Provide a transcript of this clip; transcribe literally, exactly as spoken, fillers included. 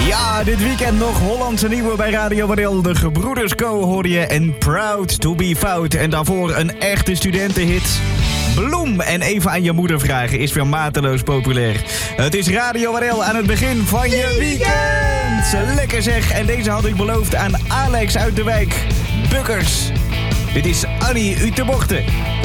Ja, dit weekend nog Hollandse nieuwe bij Radio Waddel. De Gebroeders Co hoorde je en Proud to be Fout. En daarvoor een echte studentenhit. Bloem en even aan je moeder vragen is weer mateloos populair. Het is Radio Waddel aan het begin van je weekend. Lekker zeg. En deze had ik beloofd aan Alex uit de wijk. Bukkers. Dit is Annie uit de Bochten.